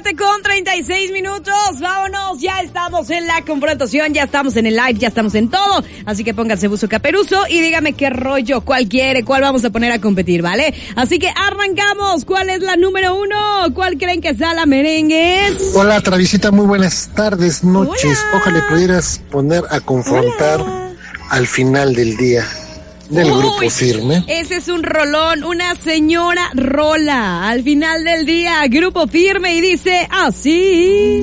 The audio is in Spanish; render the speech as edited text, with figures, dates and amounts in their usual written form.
7:36. Vámonos, ya estamos en la confrontación, ya estamos en el live, ya estamos en todo. Así que pónganse buzo caperuso y dígame qué rollo, cuál quiere, cuál vamos a poner a competir, ¿vale? Así que arrancamos. ¿Cuál es la número 1? ¿Cuál creen que sea la merengues? Hola, Travisita, muy buenas tardes, noches. Hola. Ojalá pudieras poner a confrontar al final del día del Grupo Firme. Ese es un rolón, una señora rola. Al final del día, Grupo Firme, y dice así.